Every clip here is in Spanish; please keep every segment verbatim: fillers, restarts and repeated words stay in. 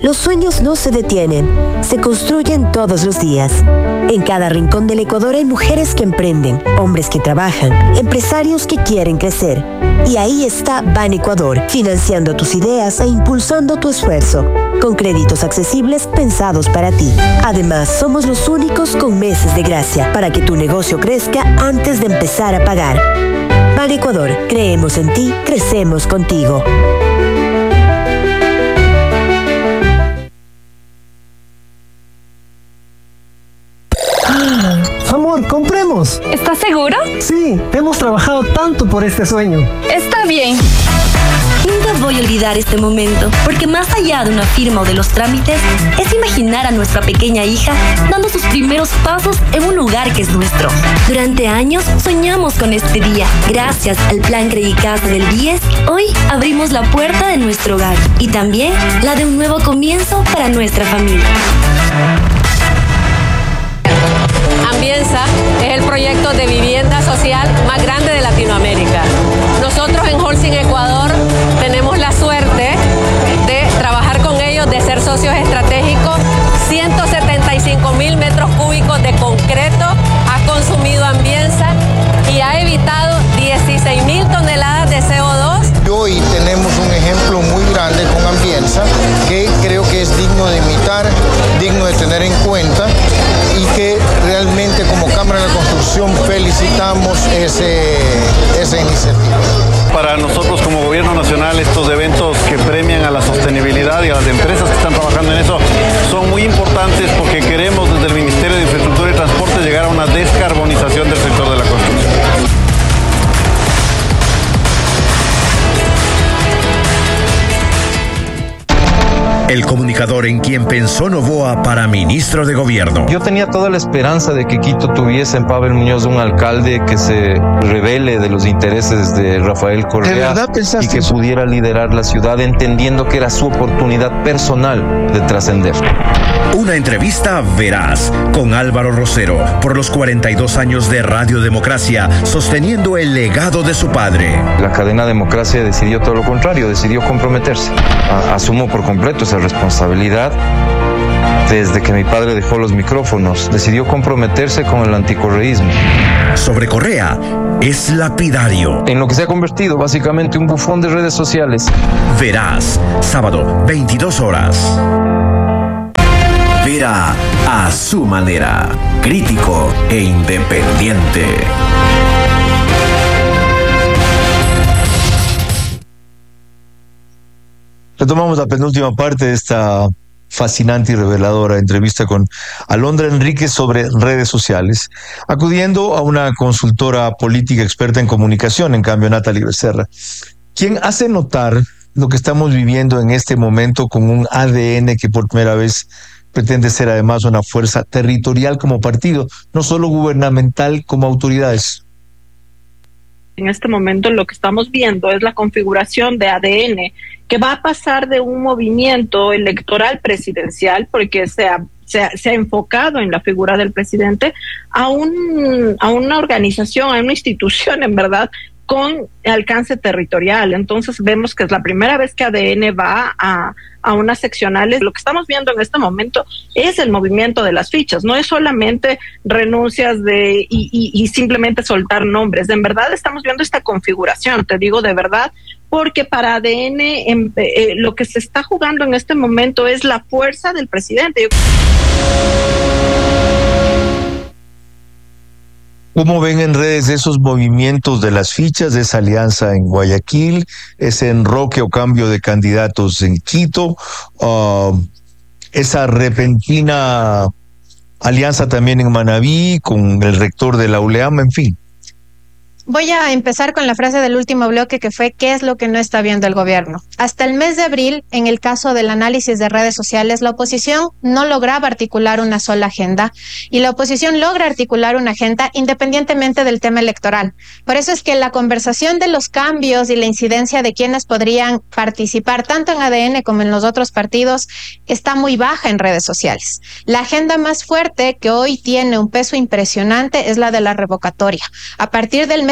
Los sueños no se detienen, se construyen todos los días. En cada rincón del Ecuador hay mujeres que emprenden, hombres que trabajan, empresarios que quieren crecer. Y ahí está Ban Ecuador, financiando tus ideas e impulsando tu esfuerzo, con créditos accesibles pensados para ti. Además, somos los únicos con meses de gracia para que tu negocio crezca antes de empezar a pagar. Ban Ecuador, creemos en ti, crecemos contigo. Amor, compremos. ¿Estás seguro? Sí, hemos trabajado tanto por este sueño. Está bien. Nunca voy a olvidar este momento, porque más allá de una firma o de los trámites, es imaginar a nuestra pequeña hija dando sus primeros pasos en un lugar que es nuestro. Durante años soñamos con este día. Gracias al Plan Credicasa del D I E S, hoy abrimos la puerta de nuestro hogar y también la de un nuevo comienzo para nuestra familia. Ambienza es el proyecto de vivienda social más grande de Latinoamérica. Nosotros en Holcim Ecuador tenemos la suerte de trabajar con ellos, de ser socios estratégicos. ciento setenta y cinco mil metros cúbicos de concreto ha consumido Ambienza y ha evitado dieciséis mil toneladas de C O dos. Hoy tenemos un ejemplo muy grande con Ambienza que creo que es digno de imitar, digno de tener en cuenta y que realmente como Cámara de la Construcción felicitamos ese, esa iniciativa. Para nosotros como Gobierno Nacional estos eventos que premian a la sostenibilidad y a las empresas que están trabajando en eso son muy importantes porque queremos desde el Ministerio de Infraestructura y Transporte llegar a una descarbonización del sector de la construcción. El comunicador en quien pensó Noboa para ministro de Gobierno. Yo tenía toda la esperanza de que Quito tuviese en Pavel Muñoz un alcalde que se revele de los intereses de Rafael Correa y que pudiera liderar la ciudad entendiendo que era su oportunidad personal de trascender. Una entrevista veraz con Álvaro Rosero por los cuarenta y dos años de Radio Democracia, sosteniendo el legado de su padre. La cadena Democracia decidió todo lo contrario, decidió comprometerse. Asumo por completo esa responsabilidad. Desde que mi padre dejó los micrófonos, decidió comprometerse con el anticorreísmo. Sobre Correa, es lapidario. En lo que se ha convertido básicamente un bufón de redes sociales. Verás, sábado, veintidós horas. Verá a su manera, crítico e independiente. Retomamos la penúltima parte de esta fascinante y reveladora entrevista con Alondra Enríquez sobre redes sociales, acudiendo a una consultora política experta en comunicación, en cambio Natalie Becerra, quien hace notar lo que estamos viviendo en este momento con un A D N que por primera vez pretende ser además una fuerza territorial como partido, no solo gubernamental como autoridades. En este momento lo que estamos viendo es la configuración de A D N, que va a pasar de un movimiento electoral presidencial, porque se ha, se ha, se ha enfocado en la figura del presidente, a, un, a una organización, a una institución, en verdad, con alcance territorial. Entonces vemos que es la primera vez que A D N va a, a unas seccionales. Lo que estamos viendo en este momento es el movimiento de las fichas, no es solamente renuncias de y, y, y simplemente soltar nombres. En verdad estamos viendo esta configuración, te digo de verdad, porque para A D N en, eh, lo que se está jugando en este momento es la fuerza del presidente. ¿Cómo ven en redes esos movimientos de las fichas, de esa alianza en Guayaquil, ese enroque o cambio de candidatos en Quito, uh, esa repentina alianza también en Manabí con el rector de la U L E A M, en fin? Voy a empezar con la frase del último bloque, que fue ¿qué es lo que no está viendo el gobierno? Hasta el mes de abril, en el caso del análisis de redes sociales, la oposición no lograba articular una sola agenda, y la oposición logra articular una agenda independientemente del tema electoral. Por eso es que la conversación de los cambios y la incidencia de quienes podrían participar tanto en A D N como en los otros partidos está muy baja en redes sociales. La agenda más fuerte, que hoy tiene un peso impresionante, es la de la revocatoria. A partir del mes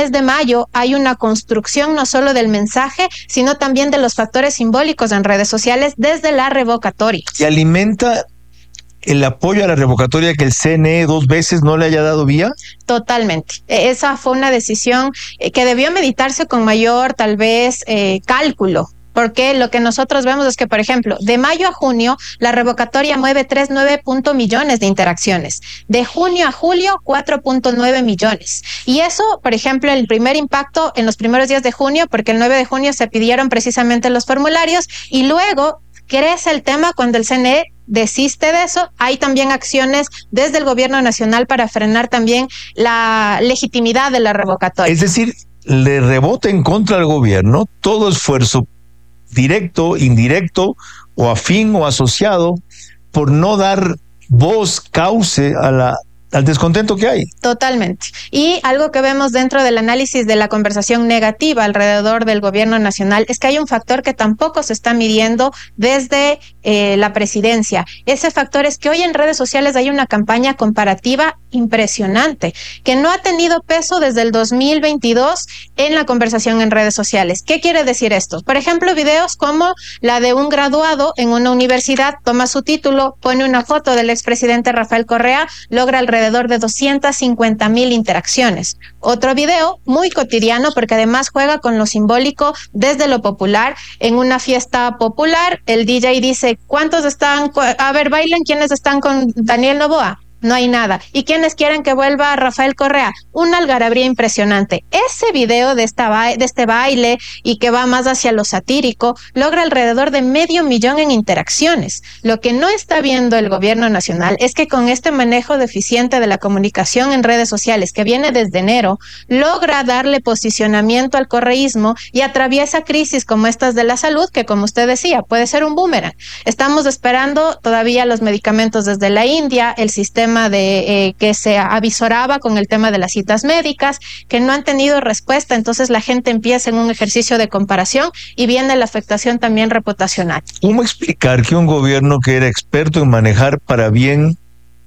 mes de mayo hay una construcción no solo del mensaje, sino también de los factores simbólicos en redes sociales desde la revocatoria. ¿Y alimenta el apoyo a la revocatoria que el C N E dos veces no le haya dado vía? Totalmente. Esa fue una decisión que debió meditarse con mayor, tal vez, eh, cálculo. Porque lo que nosotros vemos es que, por ejemplo, de mayo a junio, la revocatoria mueve tres punto nueve millones de interacciones. De junio a julio, cuatro punto nueve millones. Y eso, por ejemplo, el primer impacto en los primeros días de junio, porque el nueve de junio se pidieron precisamente los formularios, y luego crece el tema cuando el C N E desiste de eso. Hay también acciones desde el gobierno nacional para frenar también la legitimidad de la revocatoria. Es decir, le rebota en contra al gobierno todo esfuerzo directo, indirecto o afín o asociado por no dar voz, cauce a la al descontento que hay. Totalmente. Y algo que vemos dentro del análisis de la conversación negativa alrededor del gobierno nacional es que hay un factor que tampoco se está midiendo desde eh, la presidencia. Ese factor es que hoy en redes sociales hay una campaña comparativa impresionante que no ha tenido peso desde el dos mil veintidós en la conversación en redes sociales. ¿Qué quiere decir esto? Por ejemplo, videos como la de un graduado en una universidad, toma su título, pone una foto del expresidente Rafael Correa, logra alrededor de doscientas cincuenta mil interacciones. Otro video muy cotidiano porque además juega con lo simbólico desde lo popular. En una fiesta popular, el D J dice, ¿cuántos están? A ver, bailen, ¿quiénes están con Daniel Noboa? No hay nada. ¿Y quiénes quieren que vuelva Rafael Correa? Una algarabía impresionante. Ese video de, esta ba- de este baile y que va más hacia lo satírico logra alrededor de medio millón en interacciones. Lo que no está viendo el gobierno nacional es que con este manejo deficiente de la comunicación en redes sociales que viene desde enero, logra darle posicionamiento al correísmo y atraviesa crisis como estas de la salud que, como usted decía, puede ser un boomerang. Estamos esperando todavía los medicamentos desde la India, el sistema de eh, que se avisoraba con el tema de las citas médicas, que no han tenido respuesta. Entonces la gente empieza en un ejercicio de comparación y viene la afectación también reputacional. ¿Cómo explicar que un gobierno que era experto en manejar para bien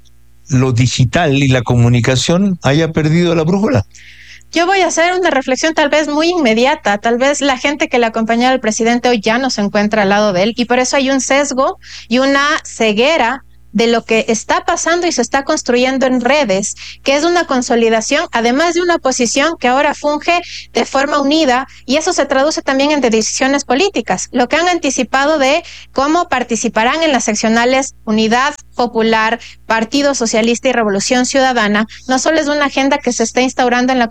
lo digital y la comunicación haya perdido la brújula? Yo voy a hacer una reflexión tal vez muy inmediata. Tal vez la gente que le acompañaba al presidente hoy ya no se encuentra al lado de él y por eso hay un sesgo y una ceguera de lo que está pasando y se está construyendo en redes, que es una consolidación, además de una oposición que ahora funge de forma unida, y eso se traduce también en decisiones políticas. Lo que han anticipado de cómo participarán en las seccionales Unidad Popular, Partido Socialista y Revolución Ciudadana, no solo es una agenda que se está instaurando en la